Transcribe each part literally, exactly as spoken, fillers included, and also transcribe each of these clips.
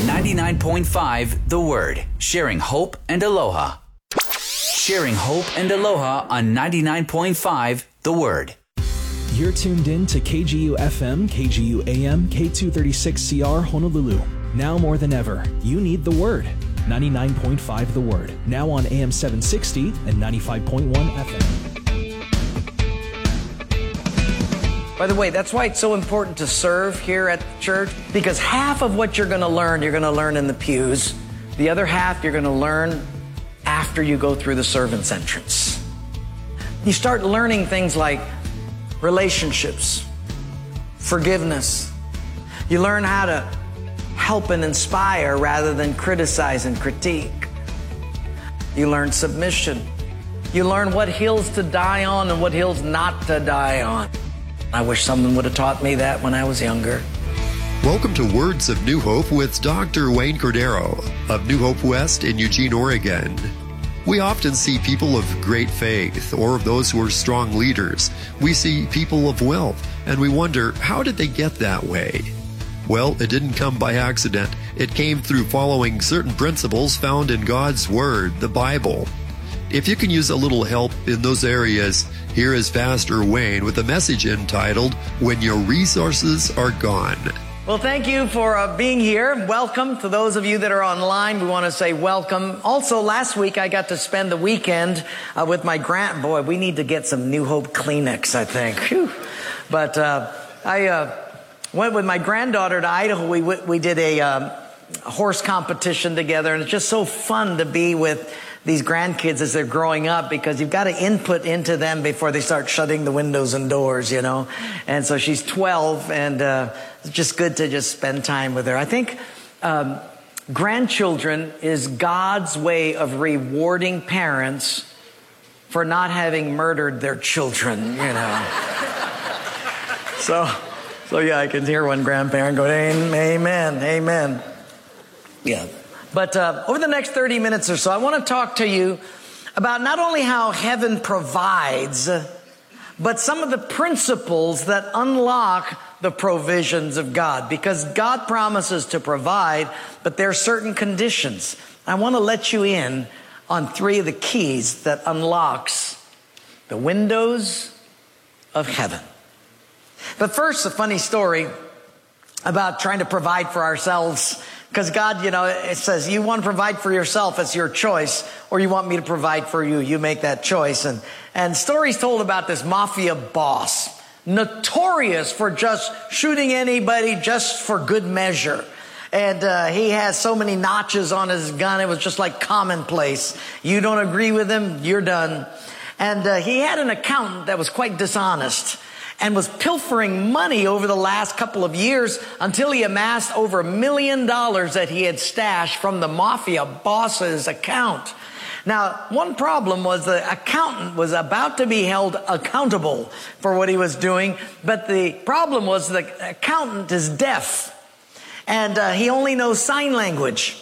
ninety-nine point five The Word, sharing hope and aloha. Sharing hope and aloha on ninety-nine point five The Word. You're tuned in to K G U F M, K G U A M, K two thirty-six C R Honolulu. Now more than ever, you need The Word. ninety-nine point five The Word. Now on A M seven sixty and ninety-five point one F M. By the way, that's why it's so important to serve here at the church, because half of what you're going to learn, you're going to learn in the pews. The other half, you're going to learn after you go through the servant's entrance. You start learning things like relationships, forgiveness. You learn how to help and inspire rather than criticize and critique. You learn submission. You learn what hills to die on and what hills not to die on. I wish someone would have taught me that when I was younger. Welcome to Words of New Hope with Doctor Wayne Cordero of New Hope West in Eugene, Oregon. We often see people of great faith or of those who are strong leaders. We see people of wealth and we wonder, how did they get that way? Well, it didn't come by accident. It came through following certain principles found in God's Word, the Bible. If you can use a little help in those areas, here is Pastor Wayne with a message entitled, When Your Resources Are Gone. Well, thank you for uh, being here. Welcome to those of you that are online. We want to say welcome. Also, last week I got to spend the weekend uh, with my grand... Boy, we need to get some New Hope Kleenex, I think. Whew. But uh, I uh, went with my granddaughter to Idaho. We we did a, um, a horse competition together, and it's just so fun to be with these grandkids as they're growing up, because you've got to input into them before they start shutting the windows and doors, you know. And so she's twelve, and uh, it's just good to just spend time with her. I think um, grandchildren is God's way of rewarding parents for not having murdered their children, you know. so, so yeah, I can hear one grandparent go, amen, amen. Yeah. But uh, over the next thirty minutes or so, I want to talk to you about not only how heaven provides, but some of the principles that unlock the provisions of God. Because God promises to provide, but there are certain conditions. I want to let you in on three of the keys that unlocks the windows of heaven. But first, a funny story about trying to provide for ourselves. Because God, you know, it says you want to provide for yourself, it's your choice, or you want me to provide for you. You make that choice. And, and stories told about this mafia boss, notorious for just shooting anybody just for good measure. And uh, he has so many notches on his gun, it was just like commonplace. You don't agree with him, you're done. And uh, he had an accountant that was quite dishonest and was pilfering money over the last couple of years until he amassed over a million dollars that he had stashed from the mafia boss's account. Now, one problem was the accountant was about to be held accountable for what he was doing, but the problem was the accountant is deaf, and uh, he only knows sign language.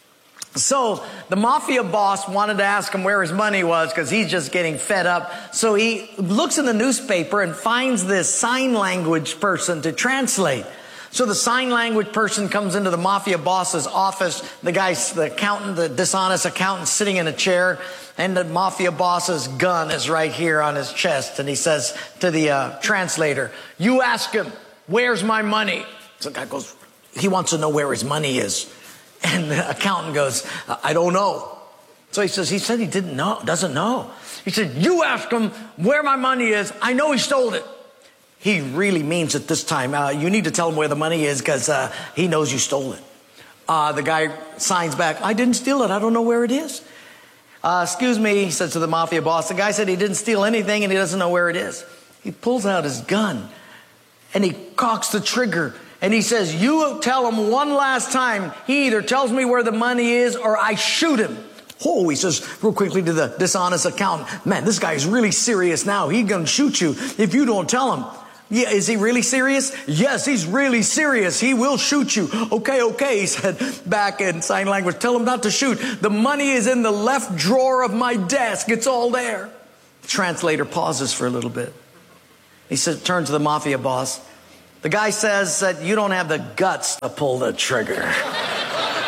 So the mafia boss wanted to ask him where his money was, because he's just getting fed up. So he looks in the newspaper and finds this sign language person to translate. So the sign language person comes into the mafia boss's office. The guy's, the accountant, the dishonest accountant, sitting in a chair, and the mafia boss's gun is right here on his chest. And he says to the uh, translator, "You ask him, where's my money?" So the guy goes, he wants to know where his money is. And the accountant goes, "I don't know." So he says, he said he didn't know, doesn't know. He said, "You ask him where my money is. I know he stole it." He really means it this time. Uh, you need to tell him where the money is, because uh, he knows you stole it. Uh, the guy signs back, "I didn't steal it. I don't know where it is." Uh, excuse me, he says to the mafia boss. The guy said he didn't steal anything and he doesn't know where it is. He pulls out his gun and he cocks the trigger. And he says, "You tell him one last time. He either tells me where the money is or I shoot him." Oh, he says real quickly to the dishonest accountant, "Man, this guy is really serious now. He's going to shoot you if you don't tell him." "Yeah, is he really serious?" "Yes, he's really serious. He will shoot you." "Okay, okay," he said back in sign language. "Tell him not to shoot. The money is in the left drawer of my desk. It's all there." The translator pauses for a little bit. He says, turns to the mafia boss. The guy says that you don't have the guts to pull the trigger.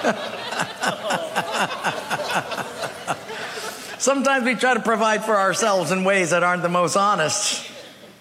Sometimes we try to provide for ourselves in ways that aren't the most honest,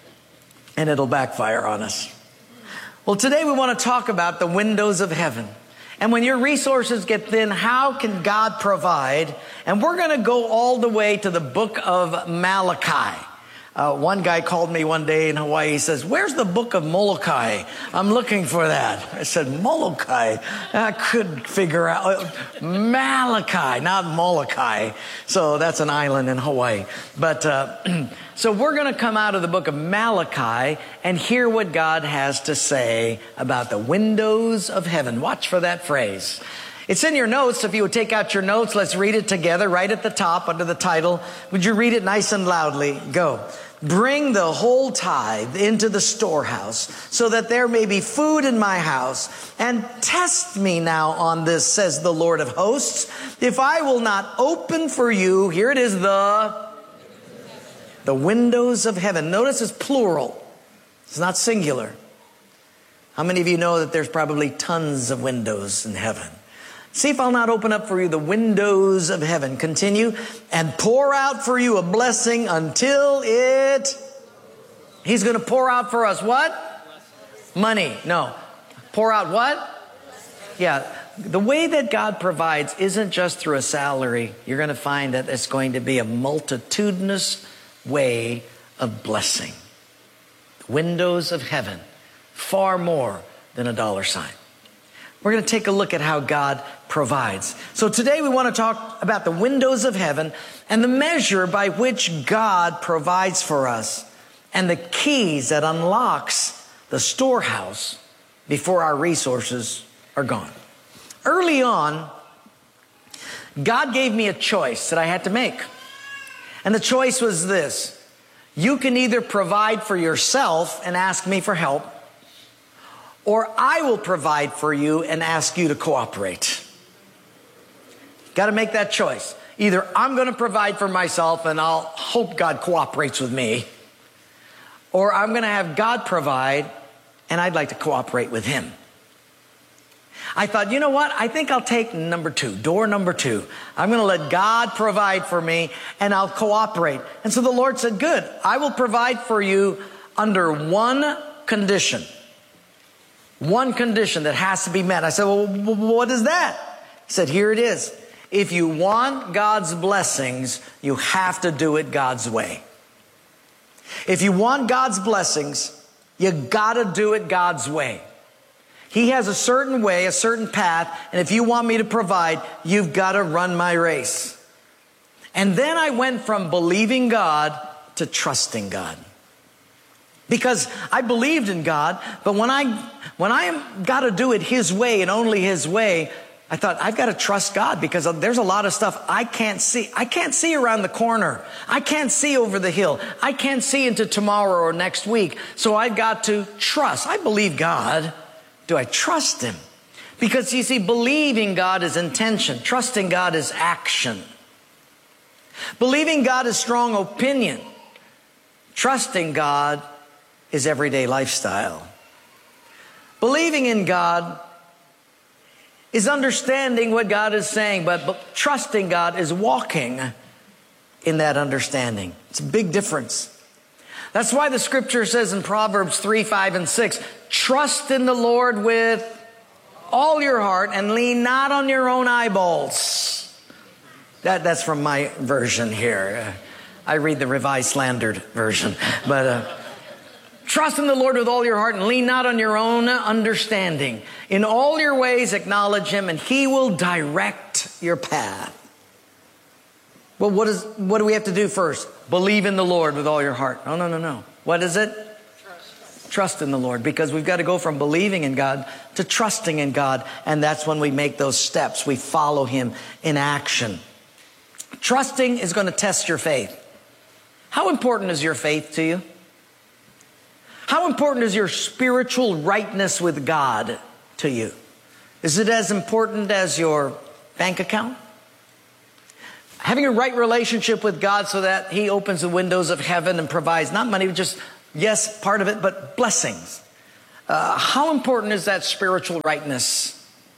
and it'll backfire on us. Well, today we want to talk about the windows of heaven. And when your resources get thin, how can God provide? And we're going to go all the way to the book of Malachi. Uh, one guy called me one day in Hawaii. He says, "Where's the book of Molokai? I'm looking for that." I said, "Molokai?" I couldn't figure out. Malachi, not Molokai. So that's an island in Hawaii. But uh, so we're going to come out of the book of Malachi and hear what God has to say about the windows of heaven. Watch for that phrase. It's in your notes. If you would take out your notes, let's read it together right at the top under the title. Would you read it nice and loudly? Go. "Bring the whole tithe into the storehouse, so that there may be food in my house. And test me now on this, says the Lord of hosts, if I will not open for you," here it is, the, the windows of heaven. Notice it's plural. It's not singular. How many of you know that there's probably tons of windows in heaven? "See if I'll not open up for you the windows of heaven." Continue. "And pour out for you a blessing until it..." He's going to pour out for us what? Money. No. Pour out what? Yeah. The way that God provides isn't just through a salary. You're going to find that it's going to be a multitudinous way of blessing. Windows of heaven. Far more than a dollar sign. We're going to take a look at how God provides. So today we want to talk about the windows of heaven and the measure by which God provides for us and the keys that unlocks the storehouse before our resources are gone. Early on, God gave me a choice that I had to make. And the choice was this: you can either provide for yourself and ask me for help, or I will provide for you and ask you to cooperate. Got to make that choice. Either I'm going to provide for myself and I'll hope God cooperates with me, or I'm going to have God provide and I'd like to cooperate with Him. I thought, you know what? I think I'll take number two, door number two. I'm going to let God provide for me and I'll cooperate. And so the Lord said, good, I will provide for you under one condition. One condition that has to be met. I said, well, what is that? He said, here it is. If you want God's blessings, you have to do it God's way. If you want God's blessings, you gotta do it God's way. He has a certain way, a certain path, and if you want me to provide, you've got to run my race. And then I went from believing God to trusting God. Because I believed in God, but when I when I got to do it His way and only His way, I thought, I've got to trust God, because there's a lot of stuff I can't see. I can't see around the corner. I can't see over the hill. I can't see into tomorrow or next week. So I've got to trust. I believe God. Do I trust Him? Because you see, believing God is intention. Trusting God is action. Believing God is strong opinion. Trusting God is everyday lifestyle. Believing in God is understanding what God is saying, but, but trusting God is walking in that understanding. It's a big difference. That's why the scripture says in Proverbs three, five, and six, trust in the Lord with all your heart and lean not on your own eyeballs. That, that's from my version here. I read the Revised Slandered version. But uh, trust in the Lord with all your heart and lean not on your own understanding. In all your ways acknowledge Him and He will direct your path. Well, what is what do we have to do first? Believe in the Lord with all your heart. No, no, no, no. What is it? Trust. Trust in the Lord, because we've got to go from believing in God to trusting in God, and that's when we make those steps. We follow Him in action. Trusting is going to test your faith. How important is your faith to you? How important is your spiritual rightness with God to you? Is it as important as your bank account? Having a right relationship with God so that He opens the windows of heaven and provides not money, just, yes, part of it, but blessings. Uh, how important is that spiritual rightness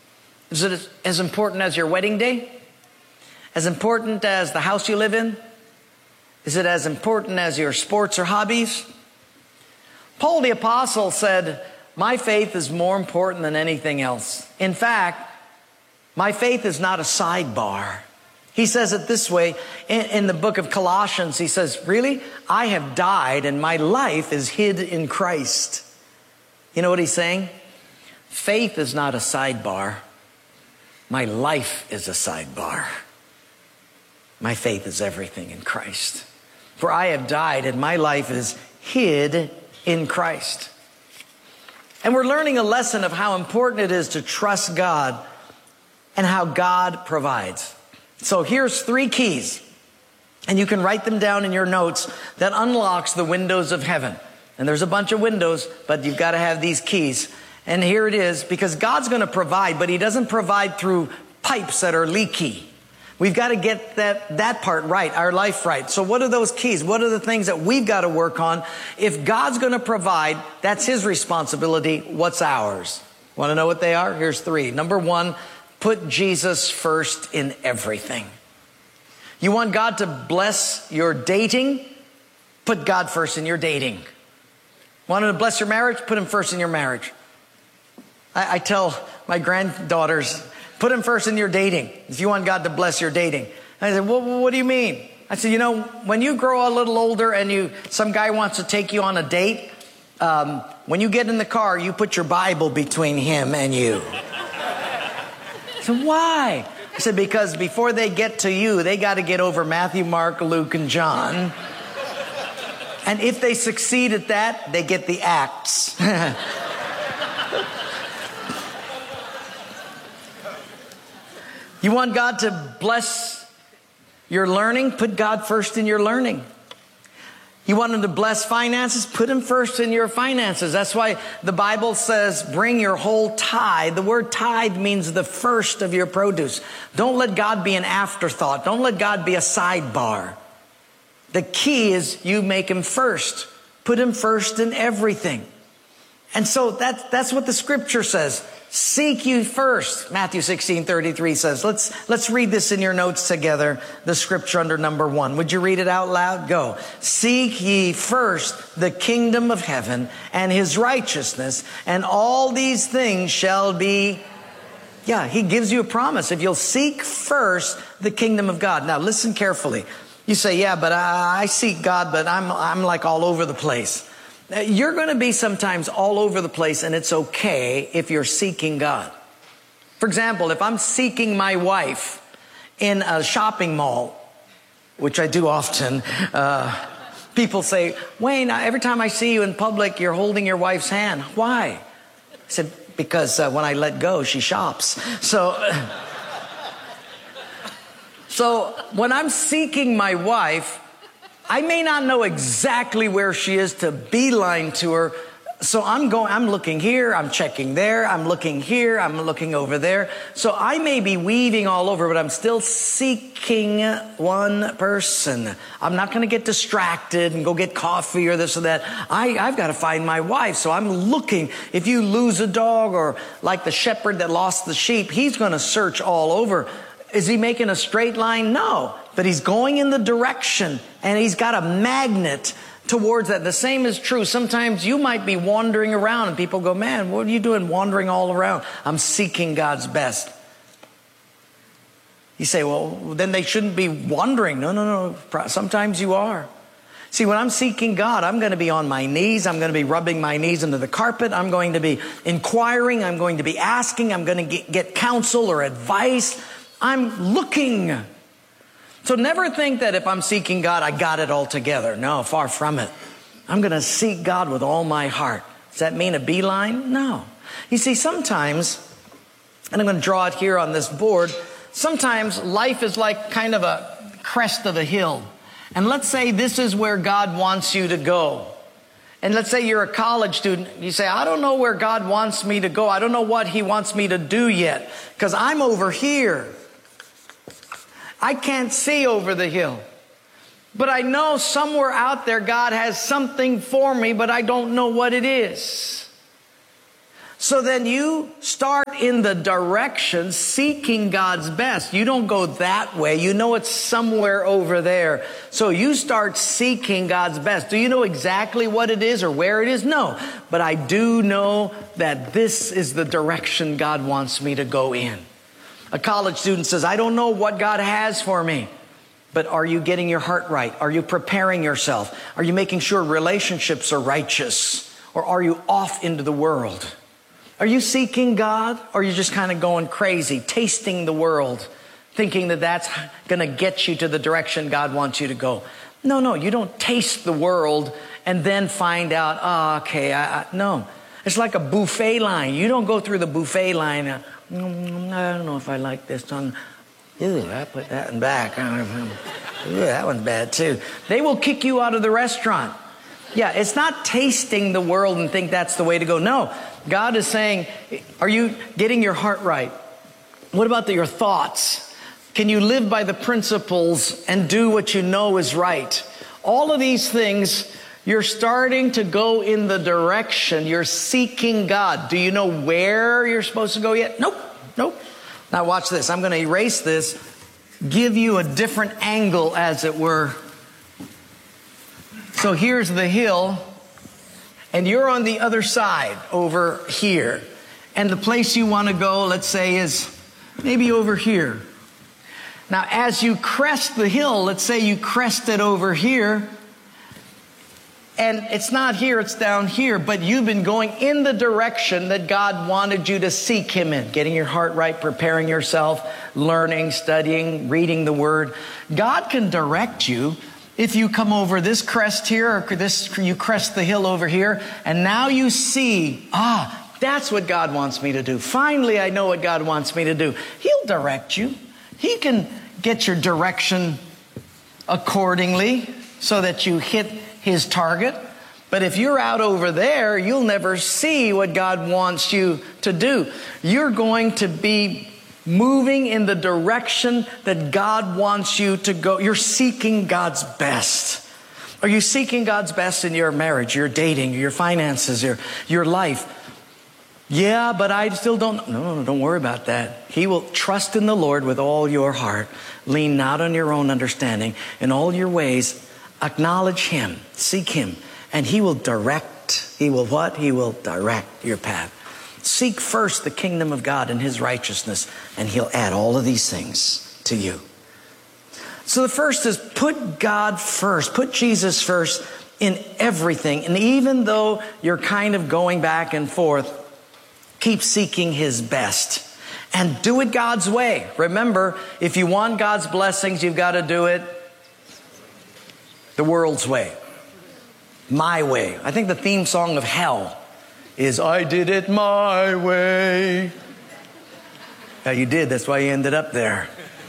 Is it as important as your wedding day? As important as the house you live in? Is it as important as your sports or hobbies? Paul the Apostle said, my faith is more important than anything else. In fact, my faith is not a sidebar. He says it this way in, in the book of Colossians. He says, really? I have died and my life is hid in Christ. You know what he's saying? Faith is not a sidebar. My life is a sidebar. My faith is everything in Christ. For I have died and my life is hid in Christ. And we're learning a lesson of how important it is to trust God and how God provides. So here's three keys, and you can write them down in your notes, that unlocks the windows of heaven. And there's a bunch of windows, but you've got to have these keys. And here it is, because God's going to provide, but He doesn't provide through pipes that are leaky. We've got to get that, that part right, our life right. So what are those keys? What are the things that we've got to work on? If God's going to provide, that's His responsibility. What's ours? Want to know what they are? Here's three. Number one, put Jesus first in everything. You want God to bless your dating? Put God first in your dating. Want Him to bless your marriage? Put Him first in your marriage. I, I tell my granddaughters, put Him first in your dating, if you want God to bless your dating. I said, well, what do you mean? I said, you know, when you grow a little older and you, some guy wants to take you on a date, um, when you get in the car, you put your Bible between him and you. I said, why? I said, because before they get to you, they got to get over Matthew, Mark, Luke, and John. And if they succeed at that, they get the Acts. You want God to bless your learning? Put God first in your learning. You want Him to bless finances? Put Him first in your finances. That's why the Bible says, bring your whole tithe. The word tithe means the first of your produce. Don't let God be an afterthought. Don't let God be a sidebar. The key is you make Him first. Put Him first in everything. And so that's, that's what the scripture says. Seek you first. Matthew sixteen thirty-three says, let's, let's read this in your notes together. The scripture under number one. Would you read it out loud? Go. Seek ye first the kingdom of heaven and His righteousness, and all these things shall be. Yeah, He gives you a promise. If you'll seek first the kingdom of God. Now listen carefully. You say, yeah, but I, I seek God, but I'm, I'm like all over the place. You're going to be sometimes all over the place, and it's okay if you're seeking God. For example, if I'm seeking my wife in a shopping mall, which I do often, uh, people say, Wayne, every time I see you in public, you're holding your wife's hand. Why? I said, because uh, when I let go, she shops. So, so when I'm seeking my wife, I may not know exactly where she is to beeline to her. So I'm going, I'm looking here, I'm checking there, I'm looking here, I'm looking over there. So I may be weaving all over, but I'm still seeking one person. I'm not going to get distracted and go get coffee or this or that. I, I've got to find my wife. So I'm looking. If you lose a dog, or like the shepherd that lost the sheep, he's going to search all over. Is he making a straight line? No. But he's going in the direction, and he's got a magnet towards that. The same is true. Sometimes you might be wandering around and people go, man, what are you doing wandering all around? I'm seeking God's best. You say, well, then they shouldn't be wandering. No, no, no. Sometimes you are. See, when I'm seeking God, I'm going to be on my knees. I'm going to be rubbing my knees into the carpet. I'm going to be inquiring. I'm going to be asking. I'm going to get, get counsel or advice. I'm looking. So never think that if I'm seeking God, I got it all together. No, far from it. I'm going to seek God with all my heart. Does that mean a beeline? No. You see, sometimes, and I'm going to draw it here on this board, sometimes life is like kind of a crest of a hill. And let's say this is where God wants you to go. And let's say you're a college student. You say, I don't know where God wants me to go. I don't know what He wants me to do yet, because I'm over here. I can't see over the hill. But I know somewhere out there God has something for me, but I don't know what it is. So then you start in the direction seeking God's best. You don't go that way. You know it's somewhere over there. So you start seeking God's best. Do you know exactly what it is or where it is? No. But I do know that this is the direction God wants me to go in. A college student says, I don't know what God has for me. But are you getting your heart right? Are you preparing yourself? Are you making sure relationships are righteous? Or are you off into the world? Are you seeking God? Or are you just kind of going crazy, tasting the world, thinking that that's going to get you to the direction God wants you to go? No, no, you don't taste the world and then find out, oh, okay, I, I, no. It's like a buffet line. You don't go through the buffet line. Uh, mm, I don't know if I like this one. Ew, I put that in back. Ew, that one's bad too. They will kick you out of the restaurant. Yeah, it's not tasting the world and think that's the way to go. No, God is saying, are you getting your heart right? What about the, your thoughts? Can you live by the principles and do what you know is right? All of these things, you're starting to go in the direction. You're seeking God. Do you know where you're supposed to go yet? Nope, nope. Now watch this. I'm going to erase this, give you a different angle, as it were. So here's the hill, and you're on the other side over here. And the place you want to go, let's say, is maybe over here. Now, as you crest the hill, let's say you crest it over here, and it's not here, it's down here, but you've been going in the direction that God wanted you to seek Him in, getting your heart right, preparing yourself, learning, studying, reading the Word. God can direct you if you come over this crest here, or this, you crest the hill over here, and now you see, ah, that's what God wants me to do. Finally, I know what God wants me to do. He'll direct you. He can get your direction accordingly so that you hit His target. But if you're out over there, you'll never see what God wants you to do. You're going to be moving in the direction that God wants you to go. You're seeking God's best. Are you seeking God's best in your marriage, your dating, your finances, your, your life? Yeah, but I still don't. No, no, don't worry about that. He will trust in the Lord with all your heart. Lean not on your own understanding. In all your ways, acknowledge Him, seek Him, and He will direct. He will what? He will direct your path. Seek first the kingdom of God and His righteousness, and He'll add all of these things to you. So the first is put God first. Put Jesus first in everything. And even though you're kind of going back and forth, keep seeking His best. And do it God's way. Remember, if you want God's blessings, you've got to do it the world's way. My way. I think the theme song of hell is, I did it my way. Yeah, you did. That's why you ended up there.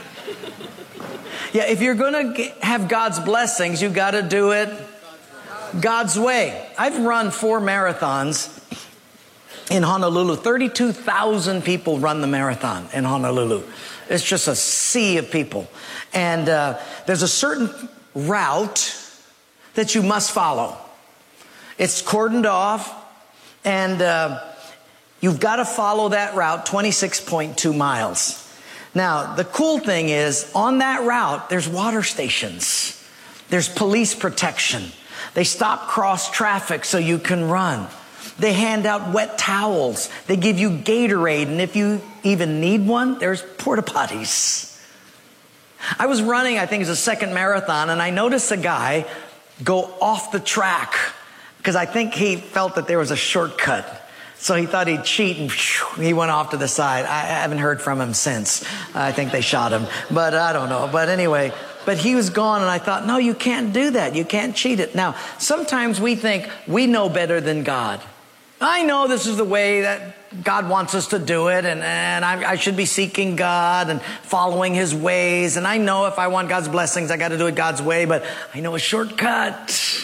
Yeah, if you're going to have God's blessings, you've got to do it God's way. I've run four marathons in Honolulu. thirty-two thousand people run the marathon in Honolulu. It's just a sea of people. And uh, there's a certain route that you must follow. It's cordoned off, and uh, you've got to follow that route, twenty-six point two miles. Now, the cool thing is, on that route, there's water stations. There's police protection. They stop cross traffic so you can run. They hand out wet towels. They give you Gatorade. And if you even need one, there's porta potties. I was running, I think it was a second marathon, and I noticed a guy go off the track because I think he felt that there was a shortcut. So he thought he'd cheat, and he went off to the side. I haven't heard from him since. I think they shot him, but I don't know. But anyway, but he was gone, and I thought, no, you can't do that. You can't cheat it. Now, sometimes we think we know better than God. I know this is the way that God wants us to do it, and, and I, I should be seeking God and following His ways. And I know if I want God's blessings, I got to do it God's way, but I know a shortcut.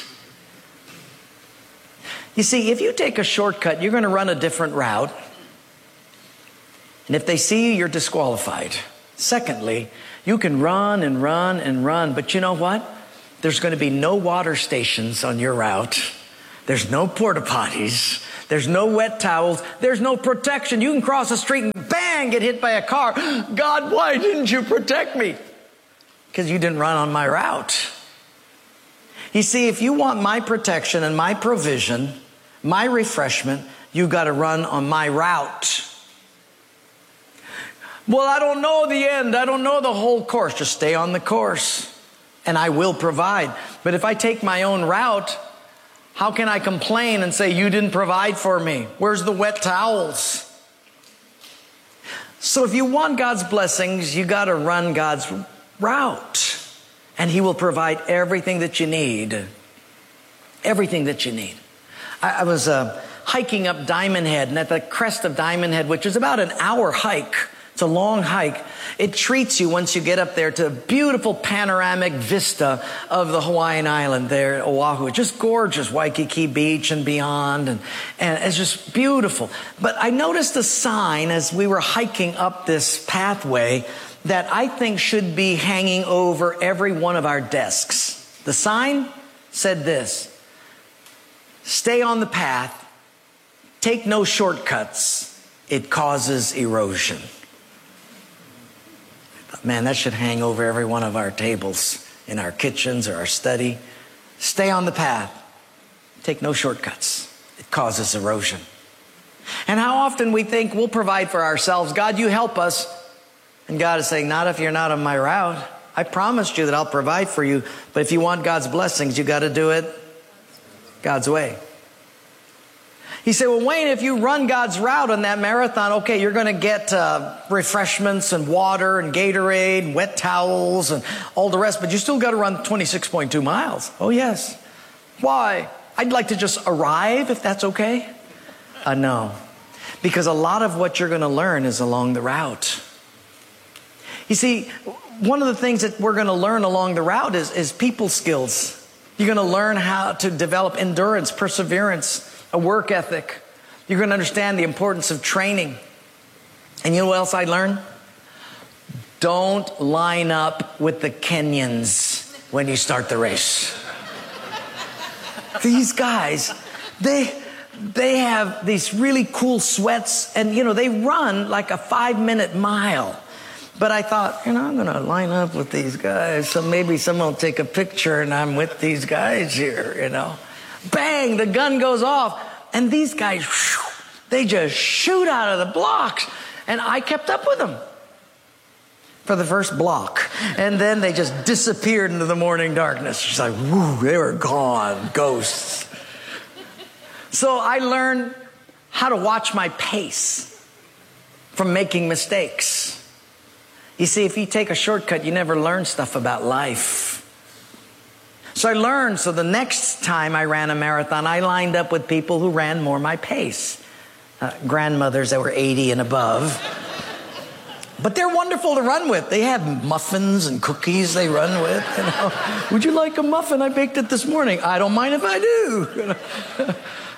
You see, if you take a shortcut, you're going to run a different route. And if they see you, you're disqualified. Secondly, you can run and run and run, but you know what? There's going to be no water stations on your route. There's no porta potties. There's no wet towels. There's no protection. You can cross the street and bang, get hit by a car. God, why didn't you protect me? Because you didn't run on my route. You see, if you want my protection and my provision, my refreshment, you got to run on my route. Well, I don't know the end. I don't know the whole course. Just stay on the course and I will provide. But if I take my own route, how can I complain and say, you didn't provide for me? Where's the wet towels? So if you want God's blessings, you got to run God's route. And He will provide everything that you need. Everything that you need. I, I was uh, hiking up Diamond Head, and at the crest of Diamond Head, which is about an hour hike, it's a long hike, it treats you once you get up there to a beautiful panoramic vista of the Hawaiian island there at Oahu. It's just gorgeous, Waikiki Beach and beyond, and, and it's just beautiful. But I noticed a sign as we were hiking up this pathway that I think should be hanging over every one of our desks. The sign said this: stay on the path, take no shortcuts, it causes erosion. Man, that should hang over every one of our tables in our kitchens or our study. Stay on the path, take no shortcuts, it causes erosion. And how often we think we'll provide for ourselves. God, you help us. And God is saying, not if you're not on my route. I promised you that I'll provide for you. But if you want God's blessings, you got to do it God's way. He said, well, Wayne, if you run God's route on that marathon, okay, you're going to get uh, refreshments and water and Gatorade and wet towels and all the rest. But you still got to run twenty-six point two miles. Oh, yes. Why? I'd like to just arrive, if that's okay. Uh, no. Because a lot of what you're going to learn is along the route. You see, one of the things that we're going to learn along the route is, is people skills. You're going to learn how to develop endurance, perseverance, a work ethic. You're going to understand the importance of training. And you know what else I learned? Don't line up with the Kenyans when you start the race. These guys, they... They have these really cool sweats, and, you know, they run like a five-minute mile. But I thought, you know, I'm going to line up with these guys, so maybe someone will take a picture and I'm with these guys here, you know. Bang, the gun goes off, and these guys, whew, they just shoot out of the blocks. And I kept up with them for the first block. And then they just disappeared into the morning darkness. It's like, whoo, they were gone, ghosts. So I learned how to watch my pace from making mistakes. You see, if you take a shortcut, you never learn stuff about life. So I learned, so the next time I ran a marathon, I lined up with people who ran more my pace. Uh, grandmothers that were eighty and above. But they're wonderful to run with. They have muffins and cookies they run with. You know. Would you like a muffin? I baked it this morning. I don't mind if I do. You know.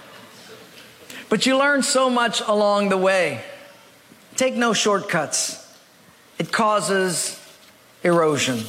But you learn so much along the way. Take no shortcuts. It causes erosion.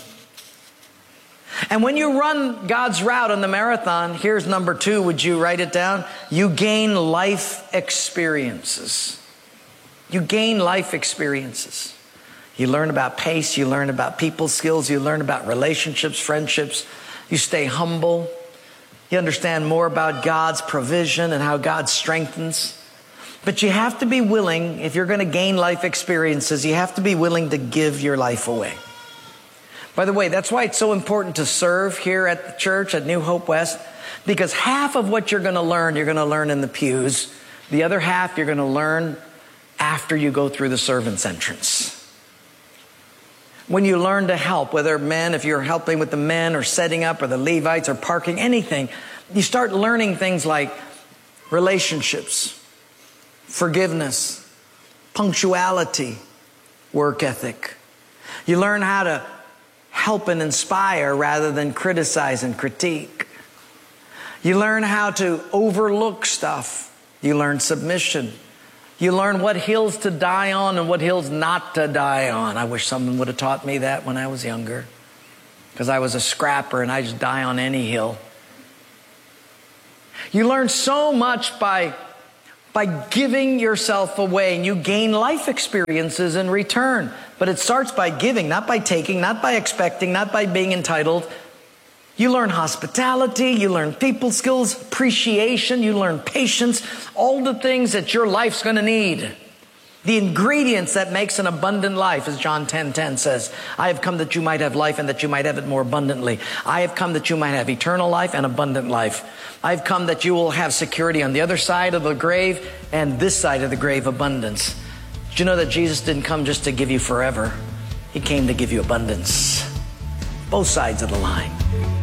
And when you run God's route on the marathon, here's number two. Would you write it down? You gain life experiences. You gain life experiences. You learn about pace. You learn about people skills. You learn about relationships, friendships. You stay humble. You understand more about God's provision and how God strengthens. But you have to be willing, if you're going to gain life experiences, you have to be willing to give your life away. By the way, that's why it's so important to serve here at the church at New Hope West, because half of what you're going to learn, you're going to learn in the pews. The other half, you're going to learn after you go through the servant's entrance. When you learn to help, whether men, if you're helping with the men or setting up or the Levites or parking, anything, you start learning things like relationships, forgiveness, punctuality, work ethic. You learn how to help and inspire rather than criticize and critique. You learn how to overlook stuff. You learn submission. You learn what hills to die on and what hills not to die on. I wish someone would have taught me that when I was younger, because I was a scrapper and I just die on any hill. You learn so much by by giving yourself away, and you gain life experiences in return. But it starts by giving, not by taking, not by expecting, not by being entitled. You learn hospitality, you learn people skills, appreciation, you learn patience, all the things that your life's going to need. The ingredients that makes an abundant life, as John ten ten says, I have come that you might have life and that you might have it more abundantly. I have come that you might have eternal life and abundant life. I've come that you will have security on the other side of the grave and this side of the grave, abundance. Did you know that Jesus didn't come just to give you forever? He came to give you abundance. Both sides of the line.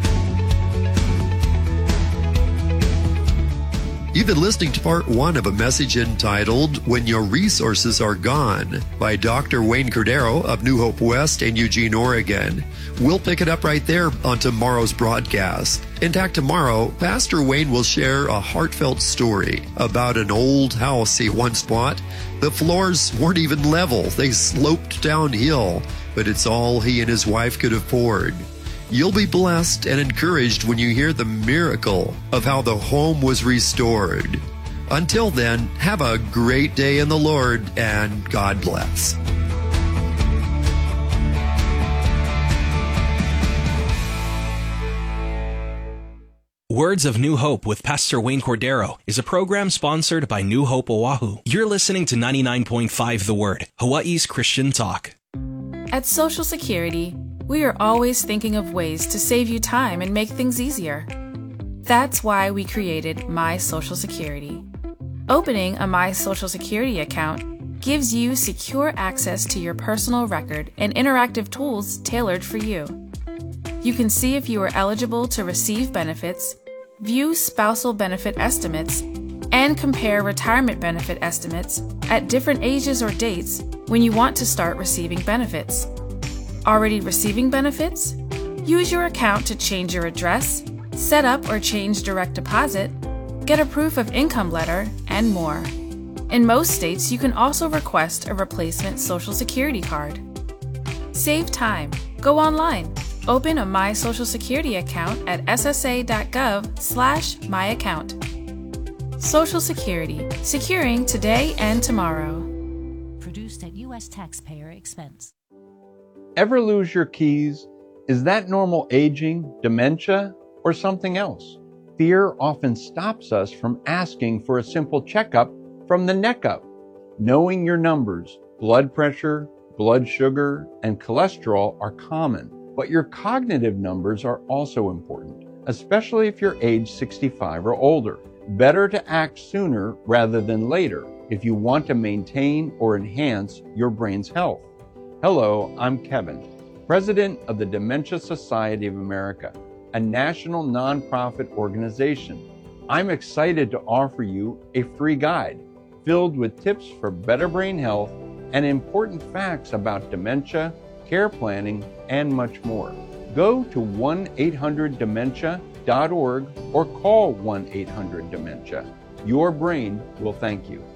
You've been listening to part one of a message entitled When Your Resources Are Gone by Doctor Wayne Cordero of New Hope West in Eugene, Oregon. We'll pick it up right there on tomorrow's broadcast. In fact, tomorrow, Pastor Wayne will share a heartfelt story about an old house he once bought. The floors weren't even level. They sloped downhill, but it's all he and his wife could afford. You'll be blessed and encouraged when you hear the miracle of how the home was restored. Until then, have a great day in the Lord, and God bless. Words of New Hope with Pastor Wayne Cordero is a program sponsored by New Hope Oahu. You're listening to ninety-nine point five The Word, Hawaii's Christian talk. At Social Security, we are always thinking of ways to save you time and make things easier. That's why we created My Social Security. Opening a My Social Security account gives you secure access to your personal record and interactive tools tailored for you. You can see if you are eligible to receive benefits, view spousal benefit estimates, and compare retirement benefit estimates at different ages or dates when you want to start receiving benefits. Already receiving benefits? Use your account to change your address, set up or change direct deposit, get a proof of income letter, and more. In most states, you can also request a replacement Social Security card. Save time. Go online. Open a My Social Security account at ssa.gov slash myaccount. Social Security. Securing today and tomorrow. Produced at U S taxpayer expense. Ever lose your keys? Is that normal aging, dementia, or something else? Fear often stops us from asking for a simple checkup from the neck up. Knowing your numbers, blood pressure, blood sugar, and cholesterol are common, but your cognitive numbers are also important, especially if you're age sixty-five or older. Better to act sooner rather than later if you want to maintain or enhance your brain's health. Hello, I'm Kevin, President of the Dementia Society of America, a national nonprofit organization. I'm excited to offer you a free guide filled with tips for better brain health and important facts about dementia, care planning, and much more. Go to one eight hundred dementia dot org or call one eight hundred dementia. Your brain will thank you.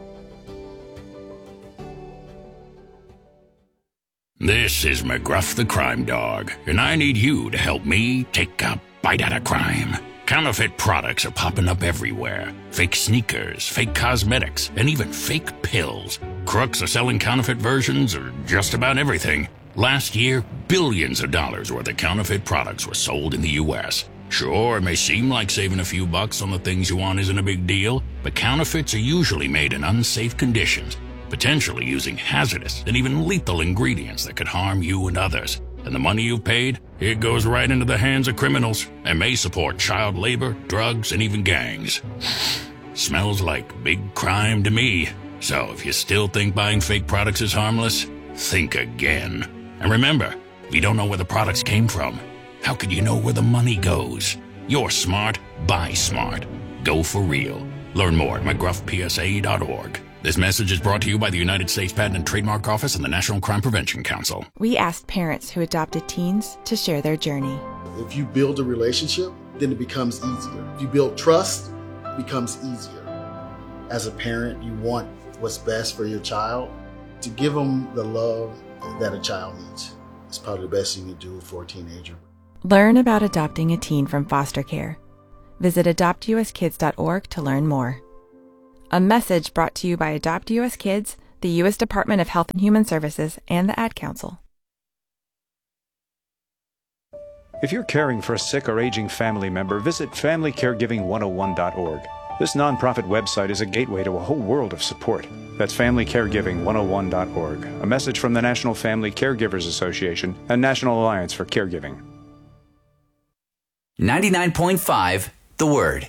This is McGruff the Crime Dog, and I need you to help me take a bite out of crime. Counterfeit products are popping up everywhere. Fake sneakers, fake cosmetics, and even fake pills. Crooks are selling counterfeit versions of just about everything. Last year, billions of dollars worth of counterfeit products were sold in the U S Sure, it may seem like saving a few bucks on the things you want isn't a big deal, but counterfeits are usually made in unsafe conditions, potentially using hazardous and even lethal ingredients that could harm you and others. And the money you've paid, it goes right into the hands of criminals and may support child labor, drugs, and even gangs. Smells like big crime to me. So if you still think buying fake products is harmless, think again. And remember, if you don't know where the products came from, how could you know where the money goes? You're smart, buy smart. Go for real. Learn more at mcgruff p s a dot org. This message is brought to you by the United States Patent and Trademark Office and the National Crime Prevention Council. We asked parents who adopted teens to share their journey. If you build a relationship, then it becomes easier. If you build trust, it becomes easier. As a parent, you want what's best for your child. To give them the love that a child needs is probably the best you can do for a teenager. Learn about adopting a teen from foster care. Visit adopt u s kids dot org to learn more. A message brought to you by Adopt U S Kids, the U S Department of Health and Human Services, and the Ad Council. If you're caring for a sick or aging family member, visit family caregiving one oh one dot org. This nonprofit website is a gateway to a whole world of support. That's family caregiving one oh one dot org. A message from the National Family Caregivers Association and National Alliance for Caregiving. ninety-nine point five The Word.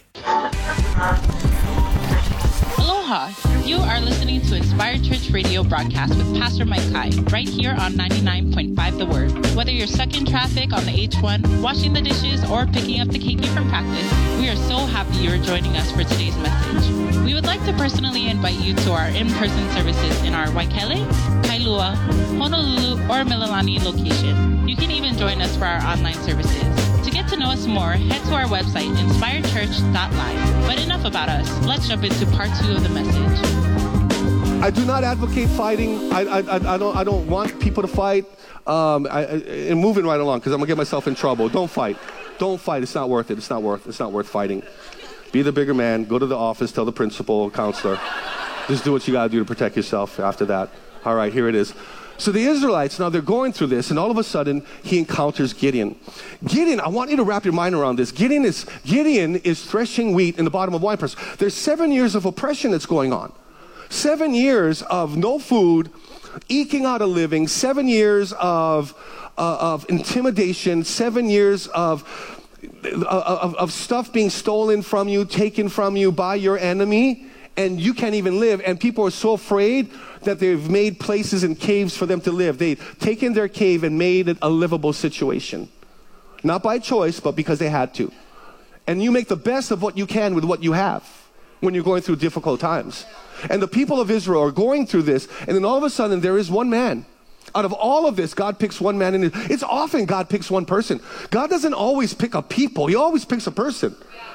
Aloha! You are listening to Inspired Church Radio broadcast with Pastor Mike Kai, right here on ninety-nine point five The Word. Whether you're stuck in traffic on the H one, washing the dishes, or picking up the K K from practice, we are so happy you're joining us for today's message. We would like to personally invite you to our in-person services in our Waikele, Kailua, Honolulu, or Mililani location. You can even join us for our online services. To get to know us more, head to our website, inspired church dot live. But enough about us. Let's jump into part two of the message. I do not advocate fighting. I, I, I, don't, I don't want people to fight. Um, I, I, and moving right along, because I'm going to get myself in trouble. Don't fight. Don't fight. It's not worth it. It's not worth It's not worth fighting. Be the bigger man. Go to the office. Tell the principal, counselor. Just do what you got to do to protect yourself after that. All right, here it is. So the Israelites, now they're going through this, and all of a sudden, he encounters Gideon. Gideon, I want you to wrap your mind around this. Gideon is, Gideon is threshing wheat in the bottom of a wine press. There's seven years of oppression that's going on. Seven years of no food, eking out a living, seven years of, uh, of intimidation, seven years of, of, of stuff being stolen from you, taken from you by your enemy, and you can't even live. And people are so afraid that they've made places and caves for them to live. They've taken their cave and made it a livable situation. Not by choice, but because they had to. And you make the best of what you can with what you have when you're going through difficult times. And the people of Israel are going through this, and then all of a sudden there is one man. Out of all of this, God picks one man. And it's often God picks one person. God doesn't always pick a people. He always picks a person.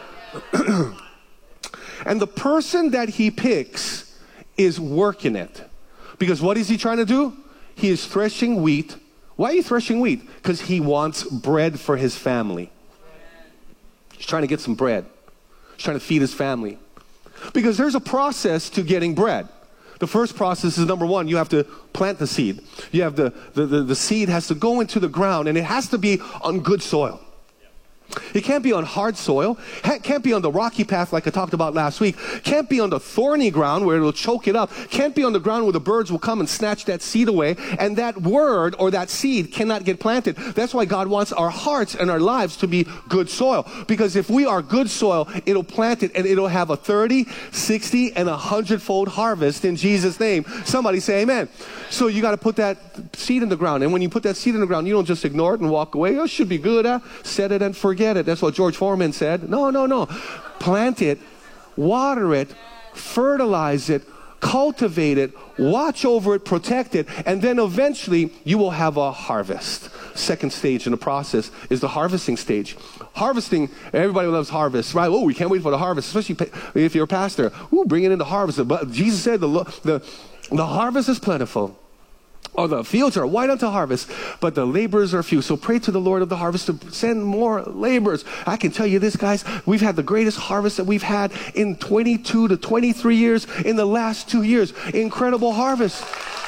And the person that he picks is working it. Because what is he trying to do? He is threshing wheat. Why are you threshing wheat? Because he wants bread for his family. He's trying to get some bread. He's trying to feed his family. Because there's a process to getting bread. The first process is, number one, you have to plant the seed. You have the, the, the, the seed has to go into the ground, and it has to be on good soil. It can't be on hard soil. It can't be on the rocky path like I talked about last week. Can't be on the thorny ground where it'll choke it up. Can't be on the ground where the birds will come and snatch that seed away. And that word or that seed cannot get planted. That's why God wants our hearts and our lives to be good soil. Because if we are good soil, it'll plant it and it'll have a thirty, sixty, and a hundred-fold harvest in Jesus' name. Somebody say amen. So you got to put that seed in the ground. And when you put that seed in the ground, you don't just ignore it and walk away. Oh, it should be good. Huh? Set it and forget it. That's what George Foreman said. No, no, no. Plant it, water it, fertilize it, cultivate it, watch over it, protect it, and then eventually you will have a harvest. Second stage in the process is the harvesting stage. Harvesting, everybody loves harvest, right? Oh, we can't wait for the harvest, especially if you're a pastor. Ooh, bring it in the harvest. But Jesus said the, the, the harvest is plentiful. Or the fields are white unto harvest, but the laborers are few. So pray to the Lord of the harvest to send more laborers. I can tell you this, guys, we've had the greatest harvest that we've had in twenty-two to twenty-three years in the last two years. Incredible harvest.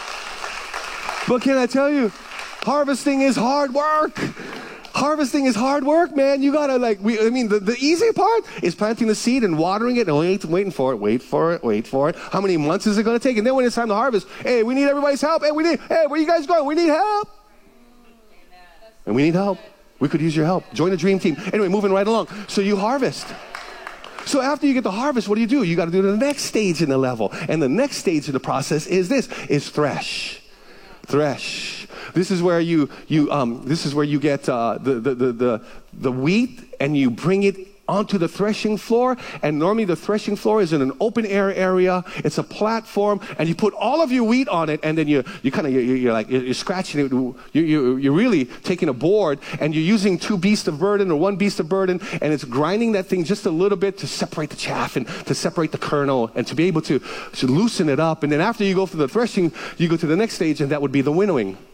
But can I tell you, harvesting is hard work. Harvesting is hard work, man. You gotta like, we, I mean, the, the easy part is planting the seed and watering it and wait, waiting for it, wait for it, wait for it. How many months is it gonna take? And then when it's time to harvest, hey, we need everybody's help. Hey, we need, hey, where you guys going? We need help. And we need help. We could use your help. Join the dream team. Anyway, moving right along. So you harvest. So after you get the harvest, what do you do? You gotta do the next stage in the level. And the next stage of the process is this, is thresh. Thresh. This is where you you um this is where you get uh, the, the the the the wheat and you bring it onto the threshing floor. And normally the threshing floor is in an open air area. It's a platform, and you put all of your wheat on it, and then you you kind of you're, you're like you're scratching it. You you you're really taking a board and you're using two beasts of burden or one beast of burden, and it's grinding that thing just a little bit to separate the chaff and to separate the kernel and to be able to to loosen it up. And then after you go through the threshing, you go to the next stage, and that would be the winnowing.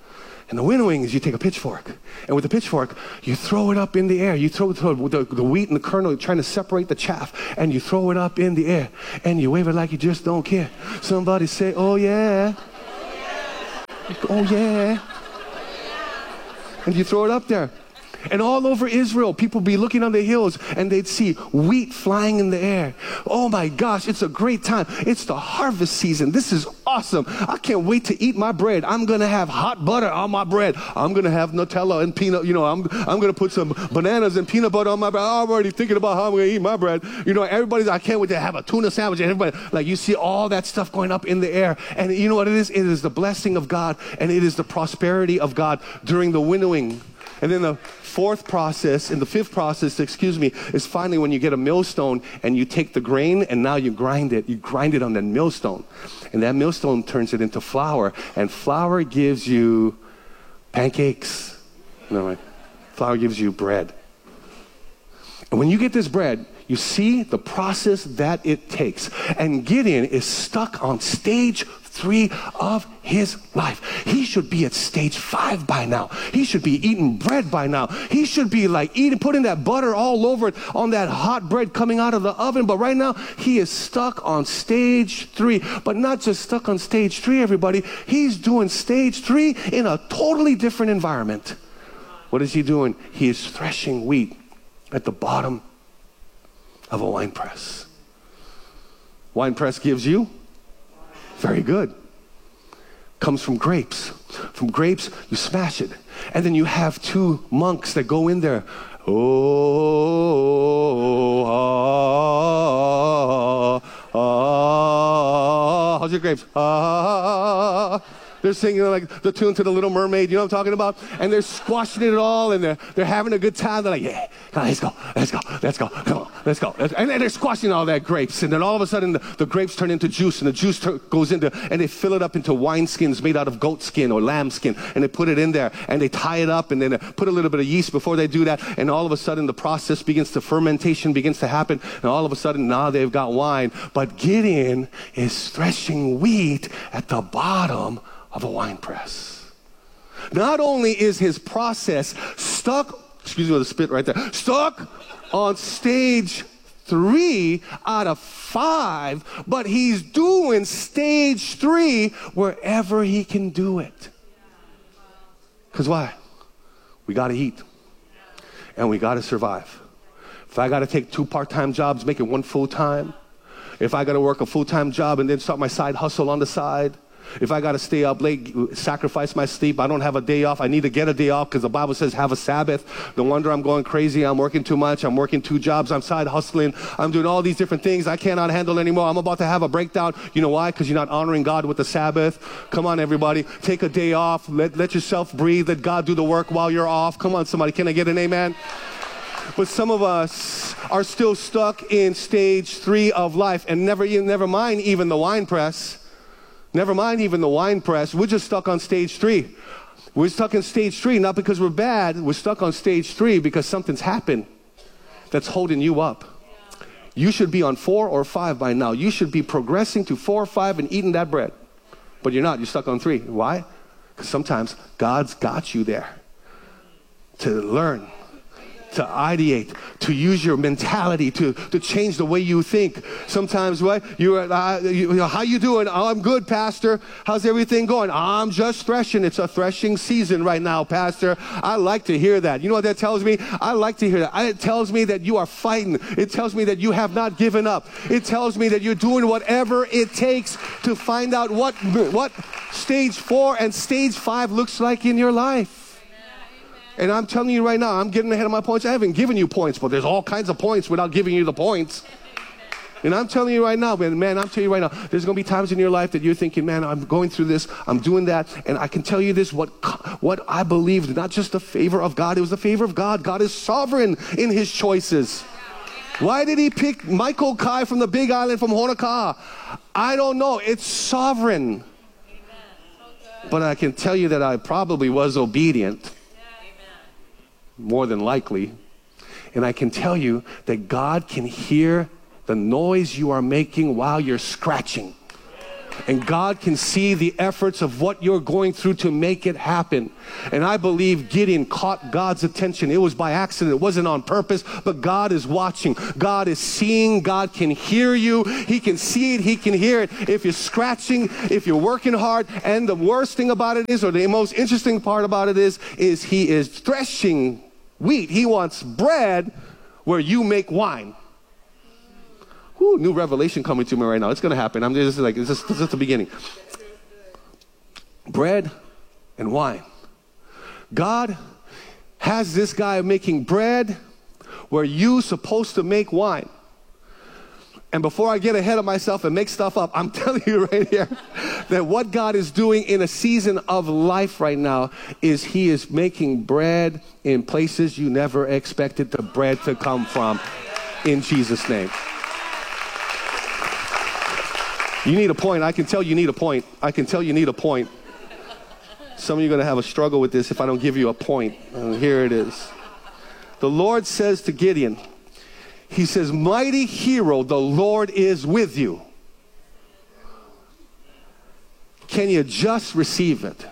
And the winnowing is you take a pitchfork, and with the pitchfork, you throw it up in the air. You throw, throw the, the wheat and the kernel, trying to separate the chaff, and you throw it up in the air, and you wave it like you just don't care. Somebody say, oh yeah. Oh yeah. And you throw it up there. And all over Israel, people be looking on the hills and they'd see wheat flying in the air. Oh my gosh, it's a great time. It's the harvest season. This is awesome. I can't wait to eat my bread. I'm going to have hot butter on my bread. I'm going to have Nutella and peanut, you know, I'm, I'm going to put some bananas and peanut butter on my bread. Oh, I'm already thinking about how I'm going to eat my bread. You know, everybody's, I can't wait to have a tuna sandwich. And everybody, like you see all that stuff going up in the air. And you know what it is? It is the blessing of God, and it is the prosperity of God during the winnowing. And then the fourth process, and the fifth process, excuse me, is finally when you get a millstone and you take the grain and now you grind it. You grind it on that millstone. And that millstone turns it into flour. And flour gives you pancakes. No, right? Flour gives you bread. And when you get this bread, you see the process that it takes. And Gideon is stuck on stage three of his life. He should be at stage five by now. He should be eating bread by now. He should be like eating, putting that butter all over it on that hot bread coming out of the oven. But right now, he is stuck on stage three. But not just stuck on stage three, everybody. He's doing stage three in a totally different environment. What is he doing? He is threshing wheat at the bottom of a wine press. Wine press gives you very good. Comes from grapes. From grapes, you smash it. And then you have two monks that go in there. Oh, ah, ah, how's your grapes? Ah. They're singing like the tune to the Little Mermaid, you know what I'm talking about? And they're squashing it all, and they're, they're having a good time. They're like, yeah, come on, let's go, let's go, let's go, come on, let's go. And they're squashing all that grapes. And then all of a sudden, the, the grapes turn into juice, and the juice tur- goes into, and they fill it up into wine skins made out of goat skin or lamb skin, and they put it in there, and they tie it up, and then they put a little bit of yeast before they do that, and all of a sudden, the process begins to, fermentation begins to happen, and all of a sudden, now they've got wine. But Gideon is threshing wheat at the bottom of a wine press. Not only is his process stuck, excuse me with a spit right there, stuck on stage three out of five, but he's doing stage three wherever he can do it. Because why? We got to eat. And we got to survive. If I got to take two part-time jobs, make it one full-time. If I got to work a full-time job and then start my side hustle on the side. If I got to stay up late, sacrifice my sleep, I don't have a day off. I need to get a day off because the Bible says have a Sabbath. No wonder I'm going crazy. I'm working too much. I'm working two jobs. I'm side hustling. I'm doing all these different things I cannot handle anymore. I'm about to have a breakdown. You know why? Because you're not honoring God with the Sabbath. Come on, everybody. Take a day off. Let, let yourself breathe. Let God do the work while you're off. Come on, somebody. Can I get an amen? But some of us are still stuck in stage three of life, and never, never mind even the wine press. Never mind even the wine press. We're just stuck on stage three. We're stuck in stage three, not because we're bad. We're stuck on stage three because something's happened that's holding you up. You should be on four or five by now. You should be progressing to four or five and eating that bread. But you're not. You're stuck on three. Why? Because sometimes God's got you there to learn, to ideate, to use your mentality, to, to change the way you think. Sometimes, what? You, uh, you, how you doing? Oh, I'm good, Pastor. How's everything going? I'm just threshing. It's a threshing season right now, Pastor. I like to hear that. You know what that tells me? I like to hear that. It tells me that you are fighting. It tells me that you have not given up. It tells me that you're doing whatever it takes to find out what, what stage four and stage five looks like in your life. And I'm telling you right now, I'm getting ahead of my points. I haven't given you points, but there's all kinds of points without giving you the points. And I'm telling you right now, man, man, I'm telling you right now, there's going to be times in your life that you're thinking, man, I'm going through this, I'm doing that, and I can tell you this, what, what I believed, not just the favor of God, it was the favor of God. God is sovereign in his choices. Why did he pick Michael Kai from the Big Island from Honokaa? I don't know. It's sovereign. But I can tell you that I probably was obedient. More than likely. And I can tell you that God can hear the noise you are making while you're scratching. And God can see the efforts of what you're going through to make it happen. And I believe Gideon caught God's attention. It was by accident. It wasn't on purpose, but God is watching. God is seeing. God can hear you. He can see it. He can hear it. If you're scratching, if you're working hard, and the worst thing about it is, or the most interesting part about it is, is he is threshing wheat. He wants bread where you make wine. Ooh, new revelation coming to me right now. It's going to happen. I'm just like, it's just, it's just the beginning. Bread and wine. God has this guy making bread where you're supposed to make wine. And before I get ahead of myself and make stuff up, I'm telling you right here that what God is doing in a season of life right now is he is making bread in places you never expected the bread to come from, in Jesus' name. You need a point. I can tell you need a point. I can tell you need a point. Some of you are going to have a struggle with this if I don't give you a point. Uh, here it is. The Lord says to Gideon, he says, mighty hero, the Lord is with you. Can you just receive it?